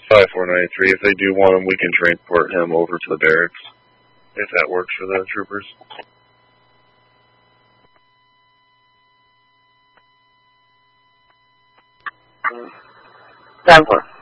5493. If they do want him, we can transport him over to the barracks, if that works for the troopers. 10-4.